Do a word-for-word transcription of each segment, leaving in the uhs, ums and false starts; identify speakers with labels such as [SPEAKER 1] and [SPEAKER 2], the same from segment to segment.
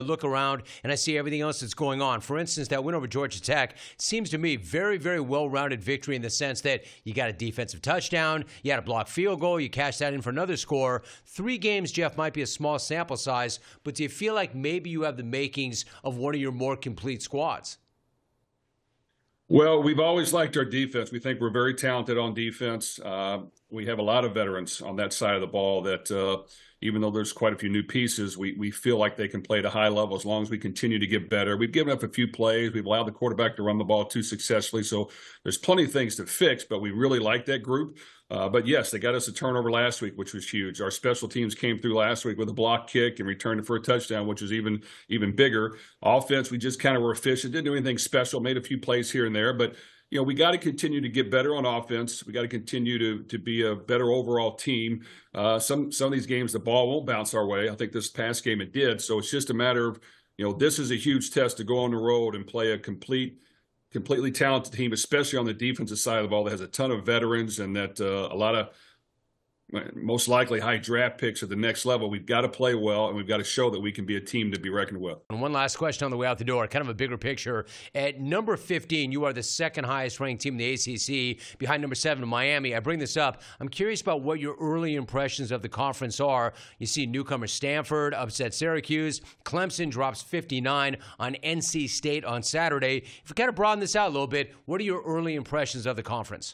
[SPEAKER 1] look around and I see everything else that's going on. For instance, that win over Georgia Tech seems to me very, very well-rounded victory in the sense that you got a defensive touchdown, you had a blocked field goal, you cashed that in for another score. Three games, Jeff, might be a small sample size, but do you feel like maybe you have the makings of one of your more complete squads?
[SPEAKER 2] Well, we've always liked our defense. We think we're very talented on defense. Uh, we have a lot of veterans on that side of the ball that uh, even though there's quite a few new pieces, we we feel like they can play at a high level as long as we continue to get better. We've given up a few plays. We've allowed the quarterback to run the ball too successfully. So there's plenty of things to fix, but we really like that group. Uh, but, yes, they got us a turnover last week, which was huge. Our special teams came through last week with a block kick and returned it for a touchdown, which is even even bigger. Offense, we just kind of were efficient. Didn't do anything special, made a few plays here and there. But, you know, we got to continue to get better on offense. We got to continue to to be a better overall team. Uh, some, some of these games, the ball won't bounce our way. I think this past game it did. So it's just a matter of, you know, this is a huge test to go on the road and play a complete – completely talented team, especially on the defensive side of the ball that has a ton of veterans and that uh, a lot of most likely high draft picks at the next level. We've got to play well, and we've got to show that we can be a team to be reckoned with.
[SPEAKER 1] And one last question on the way out the door, kind of a bigger picture. At number fifteen, you are the second highest ranked team in the A C C, behind number seven, Miami. I bring this up. I'm curious about what your early impressions of the conference are. You see newcomer Stanford upset Syracuse. Clemson drops fifty-nine on N C State on Saturday. If we kind of broaden this out a little bit, what are your early impressions of the conference?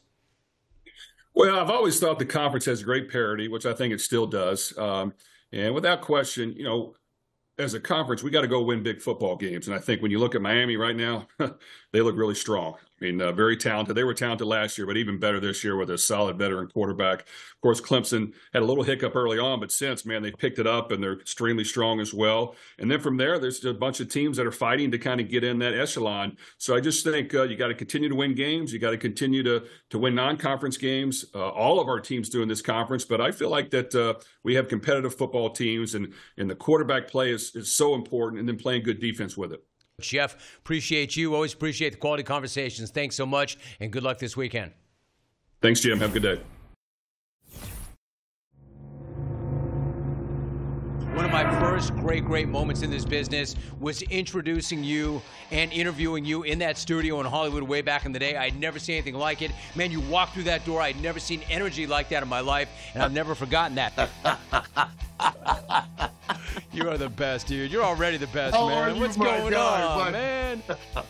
[SPEAKER 2] Well, I've always thought the conference has great parity, which I think it still does. Um, and without question, you know, as a conference, we got to go win big football games. And I think when you look at Miami right now, they look really strong. I mean, uh, very talented. They were talented last year, but even better this year with a solid veteran quarterback. Of course, Clemson had a little hiccup early on, but since, man, they picked it up, and they're extremely strong as well. And then from there, there's a bunch of teams that are fighting to kind of get in that echelon. So I just think uh, you got to continue to win games. You got to continue to to win non-conference games. Uh, all of our teams do in this conference, but I feel like that uh, we have competitive football teams, and, and the quarterback play is, is so important, and then playing good defense with it.
[SPEAKER 1] Jeff, appreciate you. Always appreciate the quality conversations. Thanks so much, and good luck this weekend.
[SPEAKER 2] Thanks, Jim. Have a good day.
[SPEAKER 1] One of my first great, great moments in this business was introducing you and interviewing you in that studio in Hollywood way back in the day. I'd never seen anything like it. Man, you walked through that door. I'd never seen energy like that in my life, and I've never forgotten that. You are the best, dude. You're already the best,
[SPEAKER 3] How
[SPEAKER 1] man.
[SPEAKER 3] are
[SPEAKER 1] What's
[SPEAKER 3] you, my
[SPEAKER 1] going
[SPEAKER 3] guy,
[SPEAKER 1] on,
[SPEAKER 3] bud?
[SPEAKER 1] man?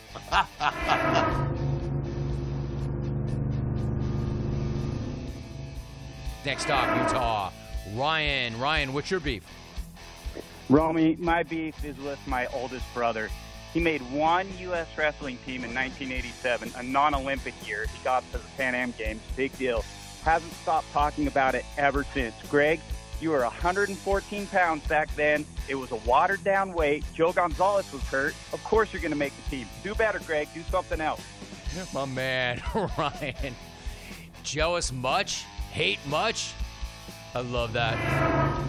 [SPEAKER 1] Next up, Utah. Ryan. Ryan, what's your beef?
[SPEAKER 4] Romy, my beef is with my oldest brother. He made one U S wrestling team in nineteen eighty-seven, a non-Olympic year. He got to the Pan Am Games, big deal. Hasn't stopped talking about it ever since. Greg, you were one hundred fourteen pounds back then. It was a watered-down weight. Joe Gonzalez was hurt. Of course you're going to make the team. Do better, Greg. Do something else.
[SPEAKER 1] My man, Ryan. Jealous much? Hate much? I love that.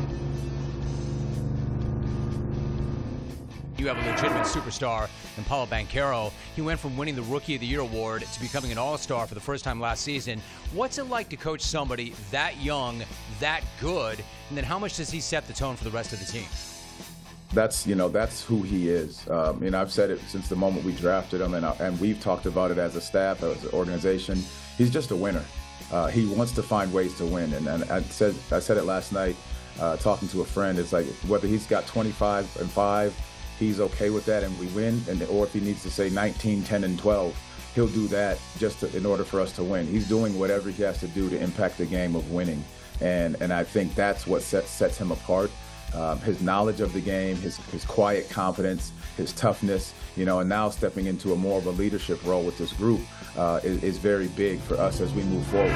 [SPEAKER 1] You have a legitimate superstar in Paulo Banchero. He went from winning the Rookie of the Year award to becoming an all-star for the first time last season. What's it like to coach somebody that young, that good, and then how much does he set the tone for the rest of the team?
[SPEAKER 5] That's, you know, that's who he is. Um, and I've said it since the moment we drafted him, and, I, and we've talked about it as a staff, as an organization. He's just a winner. Uh, he wants to find ways to win. And, and I said I said it last night uh, talking to a friend. It's like whether he's got twenty-five and five, he's okay with that and we win, and or if he needs to say nineteen, ten, and twelve, he'll do that just to, in order for us to win. He's doing whatever he has to do to impact the game of winning. And and I think that's what sets, sets him apart. Um, his knowledge of the game, his, his quiet confidence, his toughness, you know, and now stepping into a more of a leadership role with this group uh, is, is very big for us as we move forward.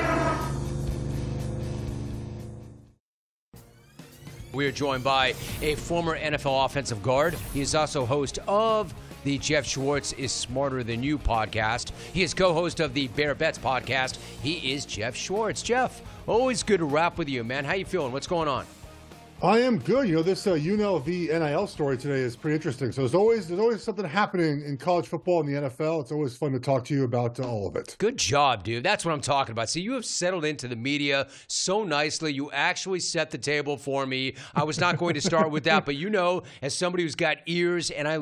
[SPEAKER 1] We are joined by a former N F L offensive guard. He is also host of the Jeff Schwartz is Smarter Than You podcast. He is co-host of the Bear Bets podcast. He is Jeff Schwartz. Jeff, always good to rap with you, man. How you feeling? What's going on?
[SPEAKER 3] I am good. You know, this uh, U N L V N I L story today is pretty interesting. So there's always there's always something happening in college football and the N F L. It's always fun to talk to you about uh, all of it.
[SPEAKER 1] Good job, dude. That's what I'm talking about. See, you have settled into the media so nicely. You actually set the table for me. I was not going to start with that, but you know, as somebody who's got ears and I